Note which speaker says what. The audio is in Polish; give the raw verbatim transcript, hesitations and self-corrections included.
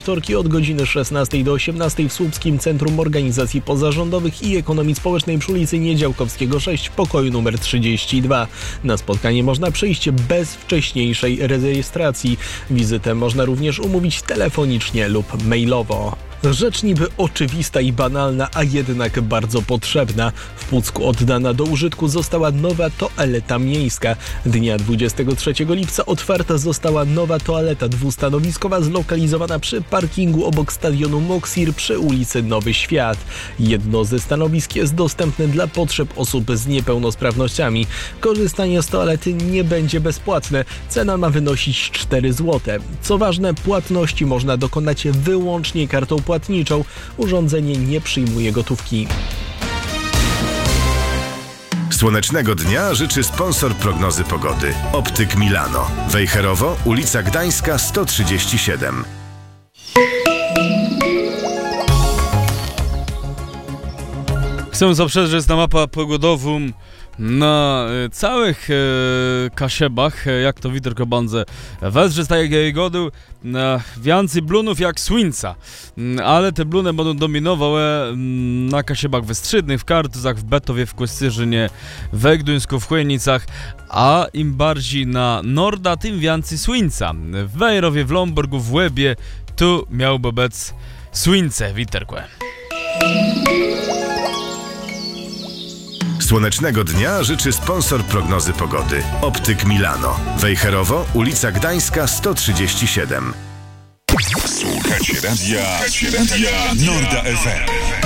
Speaker 1: Wtorki od godziny szesnastej do osiemnastej w Słupskim Centrum Organizacji Pozarządowych i Ekonomii Społecznej przy ulicy Niedziałkowskiego sześć w pokoju numer trzydzieści dwa. Na spotkanie można przyjść bez wcześniejszej rejestracji. Wizytę można również umówić telefonicznie lub mailowo. Rzecz niby oczywista i banalna, a jednak bardzo potrzebna. W Pucku oddana do użytku została nowa toaleta miejska. Dnia dwudziestego trzeciego lipca otwarta została nowa toaleta dwustanowiskowa zlokalizowana przy parkingu obok stadionu Moksir przy ulicy Nowy Świat. Jedno ze stanowisk jest dostępne dla potrzeb osób z niepełnosprawnościami. Korzystanie z toalety nie będzie bezpłatne. Cena ma wynosić cztery złote. Co ważne, płatności można dokonać wyłącznie kartą płatniczą. Urządzenie nie przyjmuje gotówki.
Speaker 2: Słonecznego dnia życzy sponsor prognozy pogody. Optyk Milano. Wejherowo, ulica Gdańska sto trzydzieści siedem.
Speaker 3: Chcę zaprzeć, że jest na mapa pogodową na e, całych e, Kasiebach, e, jak to Witer Kobandze wezrze z takiej gody, e, więcej blunów jak słońca, e, ale te bluny będą dominowały e, na Kasiebach wystrzydnych, w Kartuzach, w Betowie, w Kościerzynie, w Gdyńsku, w Chojnicach, a im bardziej na Norda, tym więcej słońca. W Wejrowie, w Lomborgu, w Łebie, tu miałby być słońce, Witerkłe.
Speaker 2: Słonecznego dnia życzy sponsor prognozy pogody. Optyk Milano. Wejherowo, ulica Gdańska sto trzydzieści siedem.
Speaker 4: Słuchacie radia, radia Norda F M.